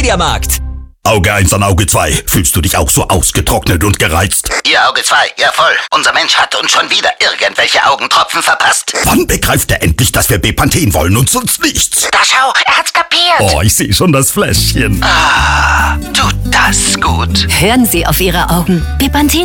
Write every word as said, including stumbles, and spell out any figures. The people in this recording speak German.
Mediamarkt. Auge eins an Auge zwei. Fühlst du dich auch so ausgetrocknet und gereizt? Ihr Auge zwei, ja voll. Unser Mensch hat uns schon wieder irgendwelche Augentropfen verpasst. Wann begreift er endlich, dass wir Bepanthen wollen und sonst nichts? Da schau, er hat's kapiert. Oh, ich sehe schon das Fläschchen. Ah, tut das gut. Hören Sie auf Ihre Augen. Bepanthen